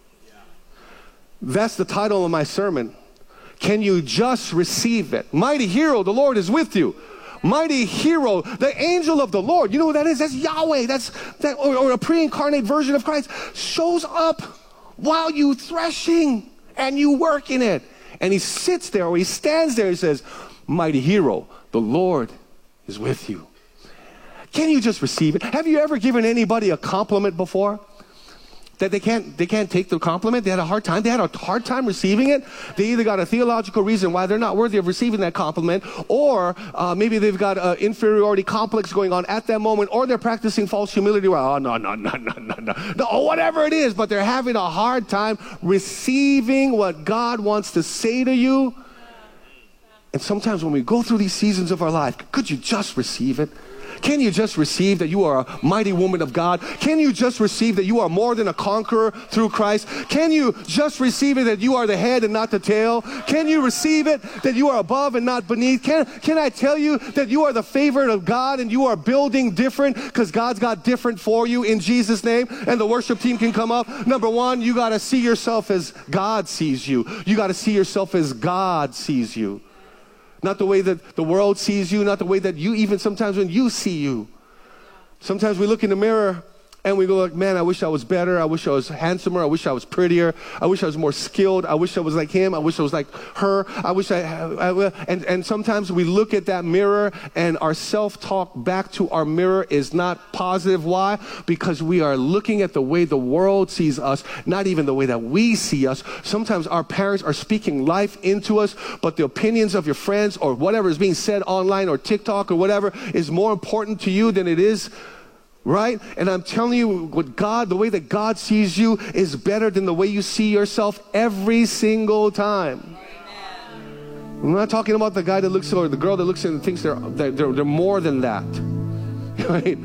That's the title of my sermon. Can you just receive it? Mighty hero, the Lord is with you. Mighty hero, the angel of the Lord. You know who that is? That's Yahweh. That's that, or, or a pre-incarnate version of Christ. Shows up while you threshing and you work in it. And he sits there or he stands there and says, mighty hero, the Lord is with you. Can you just receive it? Have you ever given anybody a compliment before? That they can't, they can't take the compliment? They had a hard time. They had a hard time receiving it. They either got a theological reason why they're not worthy of receiving that compliment, or uh, maybe they've got an inferiority complex going on at that moment, or they're practicing false humility. Well, oh, no, no, no, no, no, no, no, whatever it is, but they're having a hard time receiving what God wants to say to you. And sometimes when we go through these seasons of our life, could you just receive it? Can you just receive that you are a mighty woman of God? Can you just receive that you are more than a conqueror through Christ? Can you just receive it that you are the head and not the tail? Can you receive it that you are above and not beneath? Can, can I tell you that you are the favorite of God and you are building different because God's got different for you in Jesus' name? And the worship team can come up. Number one, you got to see yourself as God sees you. You got to see yourself as God sees you. Not the way that the world sees you, not the way that you, even sometimes when you see you. Sometimes we look in the mirror and we go like, man, I wish I was better. I wish I was handsomer. I wish I was prettier. I wish I was more skilled. I wish I was like him. I wish I was like her. I wish I, I and, and sometimes we look at that mirror and our self-talk back to our mirror is not positive. Why? Because we are looking at the way the world sees us, not even the way that we see us. Sometimes our parents are speaking life into us, but the opinions of your friends or whatever is being said online or TikTok or whatever is more important to you than it is. Right? And I'm telling you, what God, the way that God sees you is better than the way you see yourself every single time. Amen. I'm not talking about the guy that looks, or the girl that looks and thinks they're, they're, they're more than that. Right?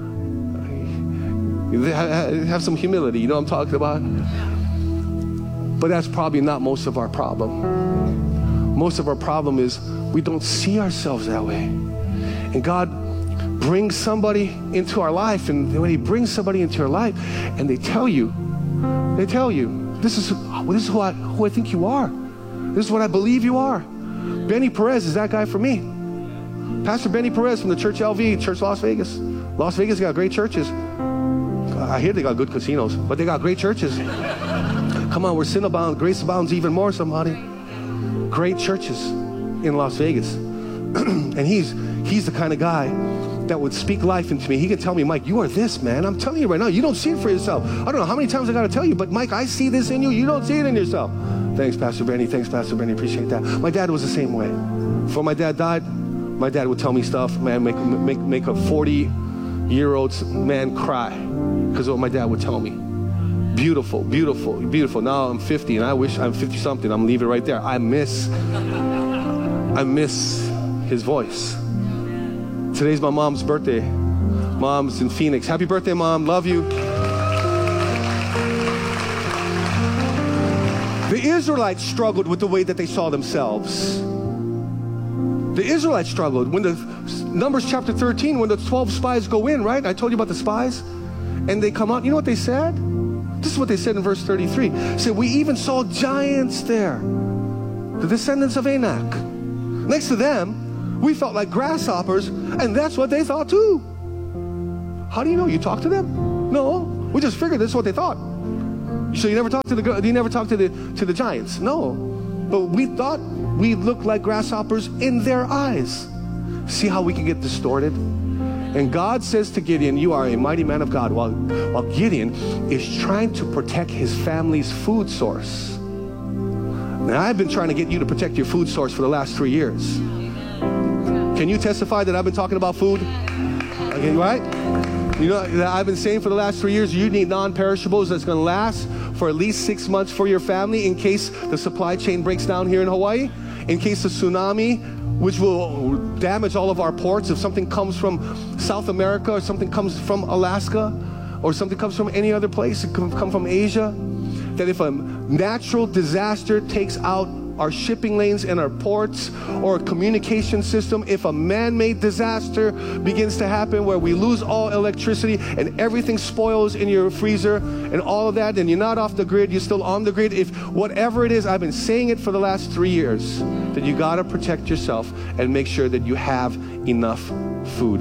Have some humility, you know what I'm talking about? But that's probably not most of our problem. Most of our problem is we don't see ourselves that way. And God brings somebody into our life, and when he brings somebody into your life and they tell you, they tell you, this is, this is who, I, who I think you are. This is what I believe you are. Benny Perez is that guy for me. Pastor Benny Perez from the Church L V, Church Las Vegas. Las Vegas got great churches. I hear they got good casinos, but they got great churches. Come on, we're sin abound, grace abounds even more, somebody. Great churches in Las Vegas. And he's, he's the kind of guy that would speak life into me. He can tell me, Mike, you are this, man. I'm telling you right now, you don't see it for yourself. I don't know how many times I got to tell you, but Mike, I see this in you. You don't see it in yourself. Thanks, Pastor Benny. Thanks, Pastor Benny. Appreciate that. My dad was the same way. Before my dad died, my dad would tell me stuff, man, make, make, make a forty-year-old man cry because of what my dad would tell me. Beautiful, beautiful, beautiful. Now I'm fifty, and I wish I'm fifty-something. I'm leaving it right there. I miss, I miss his voice. Today's my mom's birthday. Mom's in Phoenix. Happy birthday, Mom. Love you. The Israelites struggled with the way that they saw themselves. The Israelites struggled. When the Numbers chapter thirteen, when the twelve spies go in, right? I told you about the spies. and they come out. You know what they said? This is what they said in verse thirty-three. They said, we even saw giants there, the descendants of Anak. Next to them, we felt like grasshoppers, and that's what they thought too. How do you know? You talked to them? No, we just figured that's what they thought. So you never talked to the you never talked to the to the giants? No, but we thought we looked like grasshoppers in their eyes. See how we can get distorted? And God says to Gideon, you are a mighty man of God, while, while Gideon is trying to protect his family's food source. Now, I've been trying to get you to protect your food source for the last three years. Can you testify that I've been talking about food? Okay, right? You know, I've been saying for the last three years, you need non-perishables that's going to last for at least six months for your family in case the supply chain breaks down here in Hawaii, in case of tsunami, which will damage all of our ports. If something comes from South America, or something comes from Alaska, or something comes from any other place, it can come from Asia, that if a natural disaster takes out our shipping lanes and our ports, or a communication system, if a man-made disaster begins to happen where we lose all electricity and everything spoils in your freezer and all of that, and you're not off the grid, you're still on the grid, if whatever it is, I've been saying it for the last three years, that you gotta protect yourself and make sure that you have enough food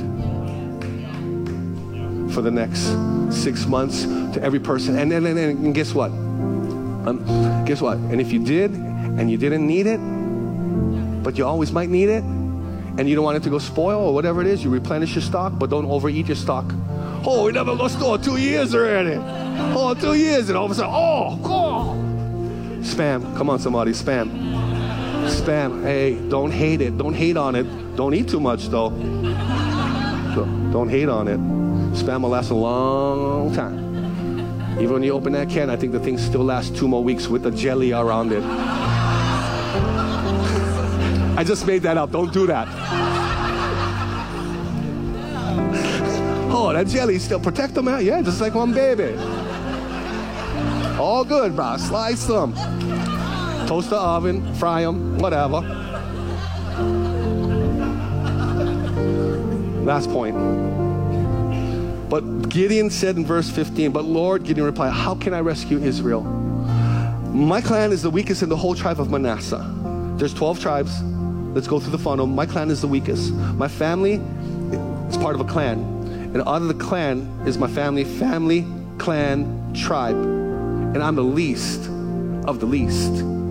for the next six months to every person. And then and, and, and guess what? Um, guess what? And if you did, and you didn't need it, but you always might need it, and you don't want it to go spoil or whatever it is, you replenish your stock, but don't overeat your stock. Oh, we never lost oh, two years already. Oh, two years, and all of a sudden, oh, God. Spam, come on somebody, spam. Spam, hey, don't hate it, don't hate on it. Don't eat too much though. So, don't hate on it. Spam will last a long time. Even when you open that can, I think the thing still lasts two more weeks with the jelly around it. I just made that up. Don't do that. Oh, that jelly still protect them out. Yeah, just like one baby. All good, bro. Slice them. Toast the oven, fry them, whatever. Last point. But Gideon said in verse fifteen, but Lord, Gideon replied, how can I rescue Israel? My clan is the weakest in the whole tribe of Manasseh. There's twelve tribes. Let's go through the funnel. My clan is the weakest. My family is part of a clan. And out of the clan is my family, family, clan, tribe. And I'm the least of the least.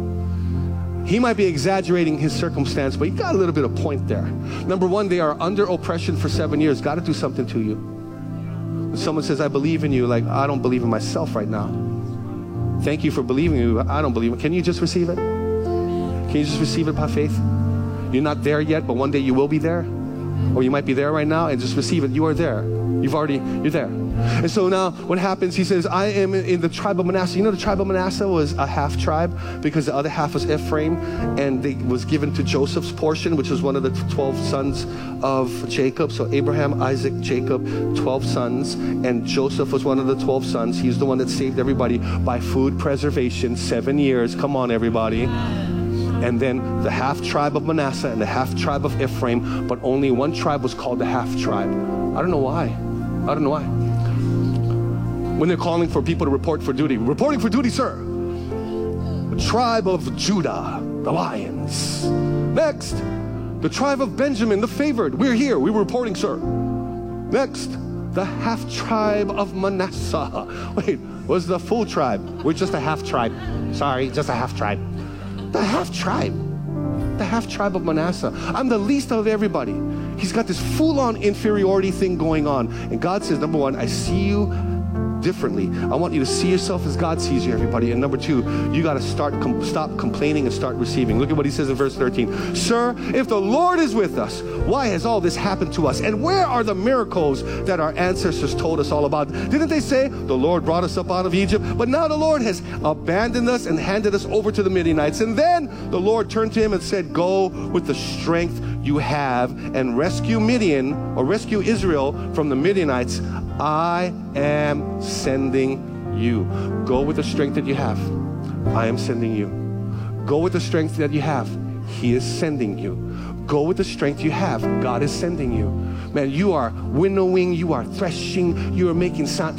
He might be exaggerating his circumstance, but he got a little bit of point there. Number one, they are under oppression for seven years. Got to do something to you. When someone says, I believe in you, like, I don't believe in myself right now. Thank you for believing in you. I don't believe it. Can you just receive it? Can you just receive it by faith? You're not there yet, but one day you will be there. Or you might be there right now, and just receive it. You are there. You've already, you're there. And so now what happens, he says, I am in the tribe of Manasseh. You know the tribe of Manasseh was a half tribe because the other half was Ephraim, and it was given to Joseph's portion, which was one of the twelve sons of Jacob. So Abraham, Isaac, Jacob, twelve sons, and Joseph was one of the twelve sons. He's the one that saved everybody by food preservation, seven years. Come on, everybody. And then the half tribe of Manasseh and the half tribe of Ephraim, but only one tribe was called the half tribe. I don't know why. I don't know why. When they're calling for people to report for duty, reporting for duty, sir. The tribe of Judah, the lions. Next, the tribe of Benjamin, the favored. We're here. We were reporting, sir. Next, the half tribe of Manasseh. Wait, what's the full tribe? We're just a half tribe. Sorry, just a half tribe. The half tribe. The half tribe of Manasseh. I'm the least of everybody. He's got this full-on inferiority thing going on. And God says, number one, I see you differently. I want you to see yourself as God sees you, everybody. And number two, you got to start com- stop complaining and start receiving. Look at what he says in verse thirteen. Sir, if the Lord is with us, why has all this happened to us? And where are the miracles that our ancestors told us all about? Didn't they say the Lord brought us up out of Egypt? But now the Lord has abandoned us and handed us over to the Midianites. And then the Lord turned to him and said, go with the strength you have and rescue Midian, or rescue Israel from the Midianites. I am sending you. Go with the strength that you have. I am sending you. Go with the strength that you have. He is sending you. Go with the strength you have. God is sending you. Man, you are winnowing, you are threshing, you are making sound.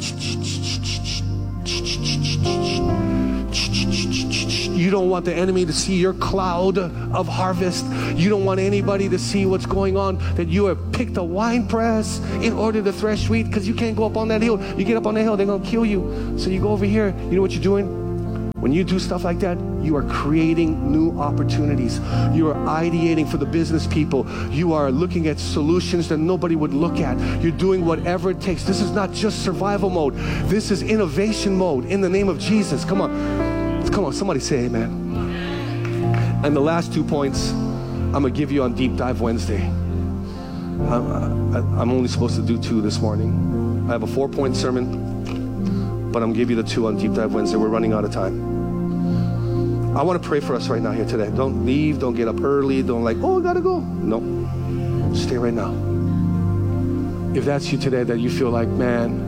You don't want the enemy to see your cloud of harvest. You don't want anybody to see what's going on, that you have picked a wine press in order to thresh wheat, because you can't go up on that hill. You get up on that hill, they're going to kill you. So you go over here. You know what you're doing? When you do stuff like that, you are creating new opportunities. You are ideating for the business people. You are looking at solutions that nobody would look at. You're doing whatever it takes. This is not just survival mode. This is innovation mode in the name of Jesus. Come on. Come on, somebody say amen. And the last two points I'm going to give you on Deep Dive Wednesday. I'm, I'm only supposed to do two this morning. I have a four-point sermon, but I'm going to give you the two on Deep Dive Wednesday. We're running out of time. I want to pray for us right now here today. Don't leave. Don't get up early. Don't like, oh, I got to go. No. Stay right now. If that's you today, that you feel like, man,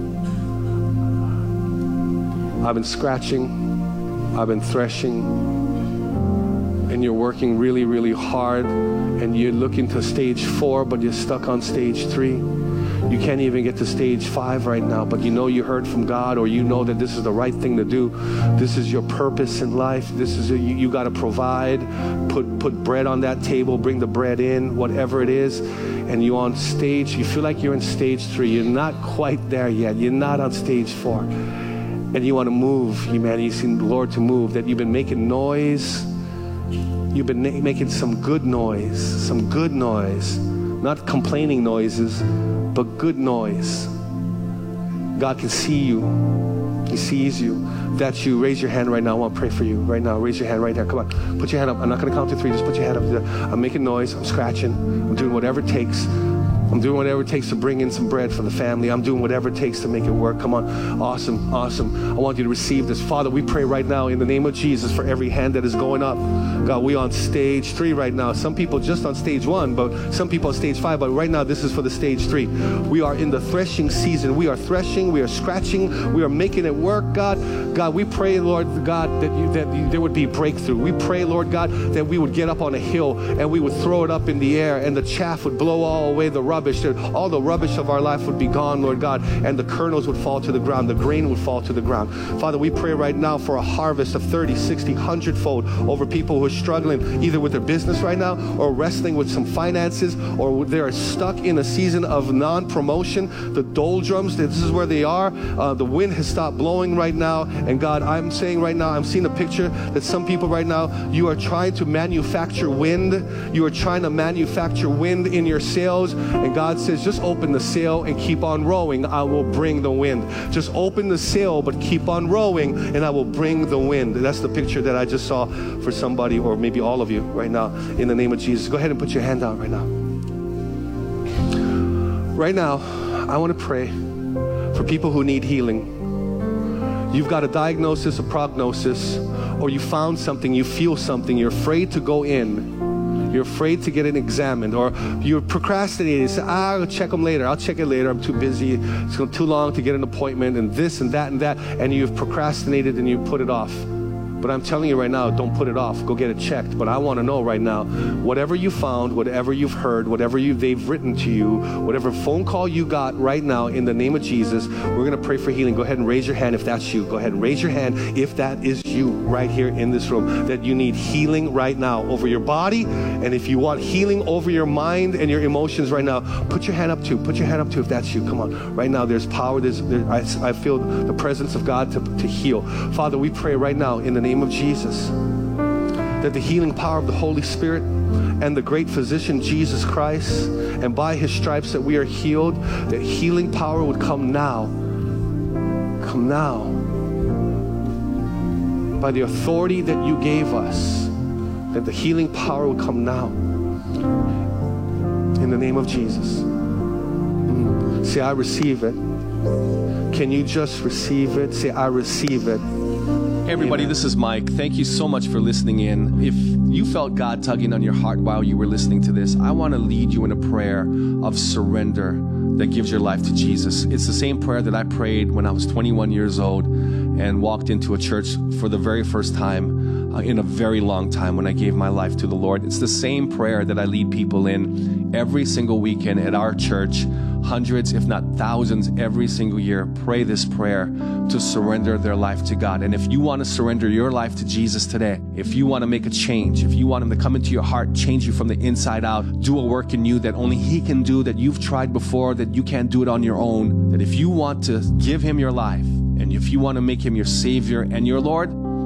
I've been scratching, I've been threshing, and you're working really, really hard, and you're looking to stage four, but you're stuck on stage three. You can't even get to stage five right now, but you know you heard from God, or you know that this is the right thing to do. This is your purpose in life. This is a, you, you got to provide, put put bread on that table, bring the bread in, whatever it is, and you on stage. You feel like you're in stage three. You're not quite there yet. You're not on stage four, and you want to move. You man, you seen the Lord to move. That you've been making noise. You've been na- making some good noise, some good noise, not complaining noises, but good noise. God can see you. He sees you. If that's you, raise your hand right now. I want to pray for you right now. Raise your hand right there. Come on. Put your hand up. I'm not going to count to three. Just put your hand up. I'm making noise. I'm scratching. I'm doing whatever it takes. I'm doing whatever it takes to bring in some bread for the family. I'm doing whatever it takes to make it work. Come on. Awesome. Awesome. I want you to receive this. Father, we pray right now in the name of Jesus for every hand that is going up. God, we on stage three right now. Some people just on stage one, but some people on stage five. But right now, this is for the stage three. We are in the threshing season. We are threshing. We are scratching. We are making it work, God. God, we pray, Lord God, that, you, that you, there would be breakthrough. We pray, Lord God, that we would get up on a hill and we would throw it up in the air, and the chaff would blow all away the rubbish. All the rubbish of our life would be gone, Lord God, and the kernels would fall to the ground. The grain would fall to the ground. Father, we pray right now for a harvest of thirty, sixty, one hundred fold over people who are struggling either with their business right now, or wrestling with some finances, or they're stuck in a season of non-promotion. The doldrums, this is where they are. Uh, the wind has stopped blowing right now. And God, I'm saying right now, I'm seeing a picture that some people right now, you are trying to manufacture wind. You are trying to manufacture wind in your sails. And God says, just open the sail and keep on rowing. I will bring the wind. Just open the sail, but keep on rowing, and I will bring the wind. That's the picture that I just saw for somebody, or maybe all of you right now, in the name of Jesus. Go ahead and put your hand out right now. Right now, I want to pray for people who need healing. You've got a diagnosis, a prognosis, or you found something, you feel something, you're afraid to go in. You're afraid to get it examined, or you're procrastinating. You say, ah, I'll check them later. I'll check it later. I'm too busy. It's going too long to get an appointment, and this and that and that. And you've procrastinated and you put it off. But I'm telling you right now, don't put it off. Go get it checked. But I want to know right now, whatever you found, whatever you've heard, whatever you, they've written to you, whatever phone call you got right now, in the name of Jesus, we're going to pray for healing. Go ahead and raise your hand if that's you. Go ahead and raise your hand if that is you right here in this room, that you need healing right now over your body. And if you want healing over your mind and your emotions right now, put your hand up too. Put your hand up too if that's you. Come on. Right now, there's power. There's, there, I, I feel the presence of God to, to heal. Father, we pray right now in the name of Jesus, that the healing power of the Holy Spirit and the great physician Jesus Christ, and by his stripes that we are healed, that healing power would come now. Come now. By the authority that you gave us, that the healing power would come now. In the name of Jesus. Mm. Say, I receive it. Can you just receive it? Say, I receive it. Hey everybody, this is Mike. Thank you so much for listening in. If you felt God tugging on your heart while you were listening to this, I want to lead you in a prayer of surrender that gives your life to Jesus. It's the same prayer that I prayed when I was twenty-one years old, and walked into a church for the very first time uh, in a very long time when I gave my life to the Lord. It's the same prayer that I lead people in every single weekend at our church. Hundreds, if not thousands, every single year pray this prayer to surrender their life to God. And if you want to surrender your life to Jesus today, if you want to make a change, if you want Him to come into your heart, change you from the inside out, do a work in you that only He can do, that you've tried before, that you can't do it on your own, that if you want to give Him your life, and if you want to make Him your Savior and your Lord,